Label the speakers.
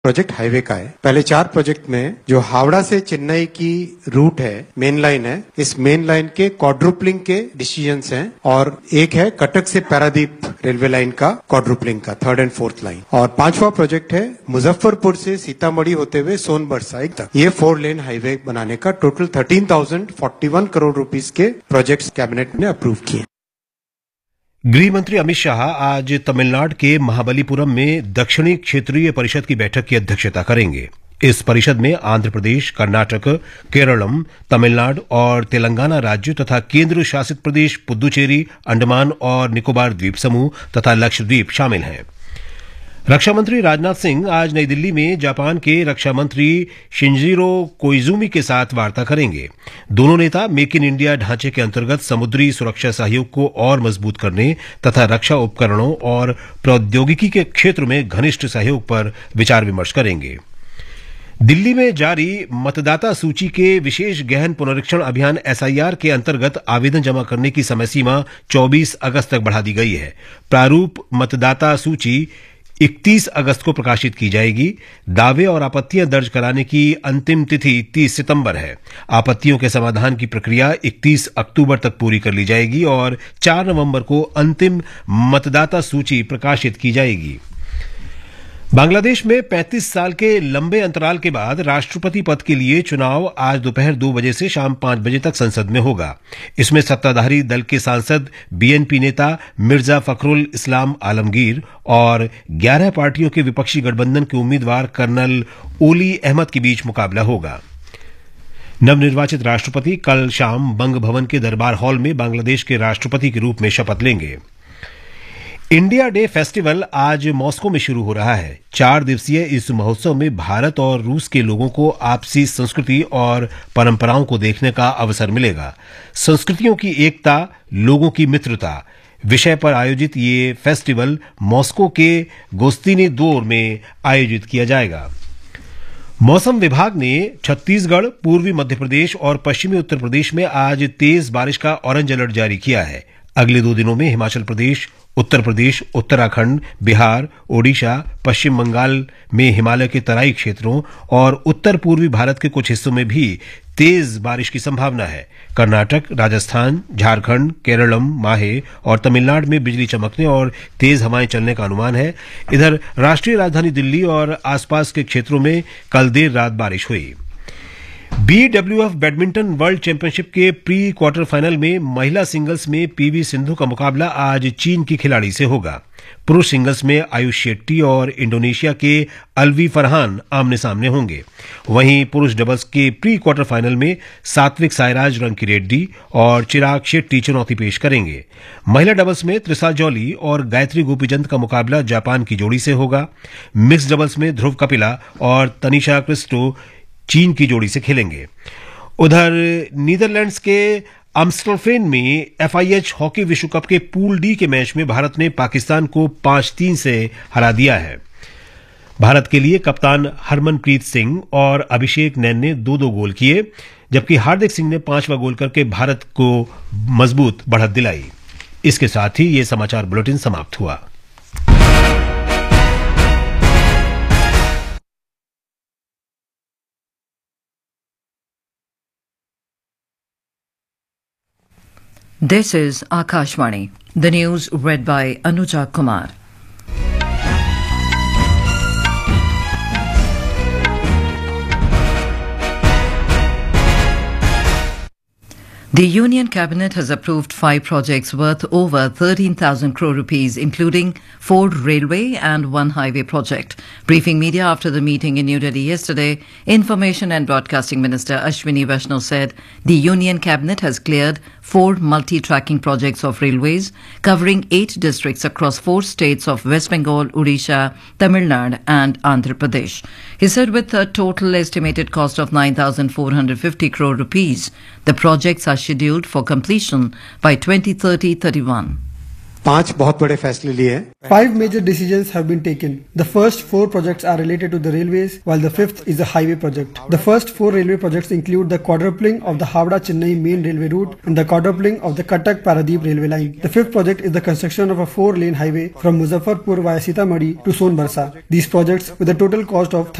Speaker 1: Project highway का है। पहले 4 प्रोजेक्ट में जो हावड़ा से चेन्नई की रूट है, मेन लाइन है, इस मेन लाइन के क्वाड्रुपलिंग के डिसीजंस हैं और एक है कटक से पारादीप रेलवे लाइन का क्वाड्रुपलिंग का 3rd and 4th लाइन। और 5वां प्रोजेक्ट है मुजफ्फरपुर से सीतामढ़ी होते हुए सोनभद्र साइड तक ये 4 लेन हाईवे बनाने का टोटल 13,041 करोड़ रुपीस के प्रोजेक्ट्स कैबिनेट ने अप्रूव किए।
Speaker 2: गृह मंत्री अमित शाह आज तमिलनाडु के महाबलीपुरम में दक्षिणी क्षेत्रीय परिषद की बैठक की अध्यक्षता करेंगे। इस परिषद में आंध्र प्रदेश, कर्नाटक, केरलम, तमिलनाडु और तेलंगाना राज्यों तथा केंद्र शासित प्रदेश पुदुचेरी, अंडमान और निकोबार द्वीप समूह तथा लक्षद्वीप शामिल हैं। रक्षा मंत्री राजनाथ सिंह आज नई दिल्ली में जापान के रक्षा मंत्री शिंजिरो कोइजुमी के साथ वार्ता करेंगे। दोनों नेता मेक इन इंडिया ढांचे के अंतर्गत समुद्री सुरक्षा सहयोग को और मजबूत करने तथा रक्षा उपकरणों और प्रौद्योगिकी के क्षेत्र में घनिष्ठ सहयोग पर विचार विमर्श करेंगे। दिल्ली में जारी मतदाता सूची के विशेष गहन पुनरीक्षण अभियान एसआईआर के अंतर्गत आवेदन जमा करने की समय सीमा 24 अगस्त तक बढ़ा दी गई है। प्रारूप मतदाता सूची 31 अगस्त को प्रकाशित की जाएगी। दावे और आपत्तियां दर्ज कराने की अंतिम तिथि 30 सितंबर है। आपत्तियों के समाधान की प्रक्रिया 31 अक्टूबर तक पूरी कर ली जाएगी और 4 नवंबर को अंतिम मतदाता सूची प्रकाशित की जाएगी। बांग्लादेश में 35 साल के लंबे अंतराल के बाद राष्ट्रपति पद के लिए चुनाव आज दोपहर 2 बजे से शाम 5 बजे तक संसद में होगा। इसमें सत्ताधारी दल के सांसद बीएनपी नेता मिर्जा फखरुल इस्लाम आलमगीर और 11 पार्टियों के विपक्षी गठबंधन के उम्मीदवार कर्नल ओली अहमद के बीच मुकाबला होगा। नवनिर्वाचित राष्ट्रपति कल शाम बंग भवन के दरबार हॉल में बांग्लादेश के राष्ट्रपति के रूप में शपथ लेंगे। इंडिया डे फेस्टिवल आज मॉस्को में शुरू हो रहा है। 4 दिवसीय इस महोत्सव में भारत और रूस के लोगों को आपसी संस्कृति और परंपराओं को देखने का अवसर मिलेगा। संस्कृतियों की एकता, लोगों की मित्रता विषय पर आयोजित ये फेस्टिवल मॉस्को के गोस्तिनी द्वोर में आयोजित किया जाएगा। मौसम विभाग ने छत्तीसगढ़, पूर्वी मध्य प्रदेश और पश्चिमी उत्तर प्रदेश में आज तेज बारिश का ऑरेंज अलर्ट जारी किया है। अगले 2 दिनों में हिमाचल प्रदेश, उत्तर प्रदेश, उत्तराखंड, बिहार, ओडिशा, पश्चिम बंगाल में हिमालय के तराई क्षेत्रों और उत्तर पूर्वी भारत के कुछ हिस्सों में भी तेज बारिश की संभावना है। कर्नाटक, राजस्थान, झारखंड, केरलम, माहे और तमिलनाडु में बिजली चमकने और तेज हवाएं चलने का अनुमान है। इधर राष्ट्रीय राजधानी दिल्ली और आसपास के क्षेत्रों में कल देर रात बारिश हुई। बीडब्ल्यूएफ बैडमिंटन वर्ल्ड चैंपियनशिप के प्री क्वार्टर फाइनल में महिला सिंगल्स में पीवी सिंधु का मुकाबला आज चीन की खिलाड़ी से होगा। पुरुष सिंगल्स में आयुष शेट्टी और इंडोनेशिया के अलवी फरहान आमने सामने होंगे। वहीं पुरुष डबल्स के प्री क्वार्टर फाइनल में सात्विक साईराज रंकीरेड्डी और चिराग शेट्टी चुनौती पेश करेंगे। महिला डबल्स में त्रिसा जॉली और गायत्री गोपीचंद का मुकाबला जापान की जोड़ी से होगा। मिक्स डबल्स में ध्रुव कपिला और तनिषा क्रिस्टो चीन की जोड़ी से खेलेंगे। उधर नीदरलैंड्स के अम्स्टरफेन में एफआईएच हॉकी विश्व कप के पूल डी के मैच में भारत ने पाकिस्तान को 5-3 से हरा दिया है। भारत के लिए कप्तान हरमनप्रीत सिंह और अभिषेक नैन ने 2-2 गोल किए, जबकि हार्दिक सिंह ने 5वां गोल करके भारत को मजबूत बढ़त दिलाई। इसके साथ ही ये समाचार बुलेटिन समाप्त हुआ।
Speaker 3: This is Akashvani. The news read by Anuja Kumar. The Union Cabinet has approved 5 projects worth over 13,000 crore rupees, including 4 railway and 1 highway project. Briefing media after the meeting in New Delhi yesterday, Information and Broadcasting Minister Ashwini Vaishnaw said the Union Cabinet has cleared 4 multi-tracking projects of railways covering 8 districts across 4 states of West Bengal, Odisha, Tamil Nadu and Andhra Pradesh. He said with a total estimated cost of 9,450 crore rupees, the projects are scheduled for completion by 2030-31.
Speaker 1: 5 बहुत बड़े फैसले लिए हैं।
Speaker 4: 5 major decisions have been taken. The first 4 projects are related to the railways, while the 5th is a highway project. The first 4 railway projects include the quadrupling of the Howrah-Chennai main railway route and the quadrupling of the Cuttack-Paradeep railway line. The 5th project is the construction of a 4-lane highway from Muzaffarpur via Sitamarhi to Sonbarsa. These projects, with a total cost of